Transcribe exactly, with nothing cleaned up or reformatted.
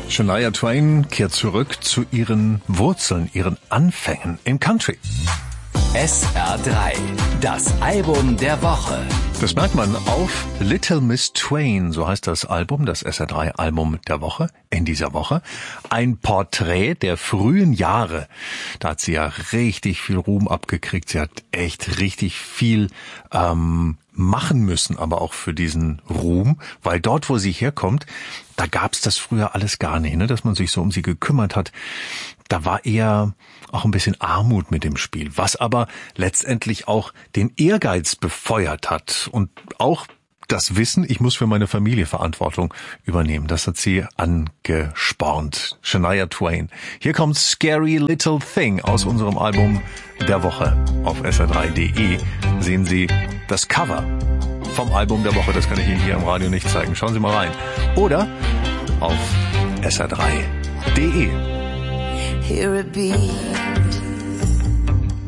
Shania Twain kehrt zurück zu ihren Wurzeln, ihren Anfängen im Country. S R drei, das Album der Woche. Das merkt man auf Little Miss Twain, so heißt das Album, das S R drei Album der Woche, in dieser Woche. Ein Porträt der frühen Jahre. Da hat sie ja richtig viel Ruhm abgekriegt. Sie hat echt richtig viel ähm, machen müssen, aber auch für diesen Ruhm, weil dort, wo sie herkommt, da gab's das früher alles gar nicht, ne, dass man sich so um sie gekümmert hat. Da war eher auch ein bisschen Armut mit dem Spiel, was aber letztendlich auch den Ehrgeiz befeuert hat und auch das Wissen, ich muss für meine Familie Verantwortung übernehmen. Das hat sie angespornt. Shania Twain. Hier kommt Scary Little Thing aus unserem Album der Woche. Auf S R drei Punkt de sehen Sie das Cover vom Album der Woche. Das kann ich Ihnen hier im Radio nicht zeigen. Schauen Sie mal rein. Oder auf S R drei Punkt de. Here it be.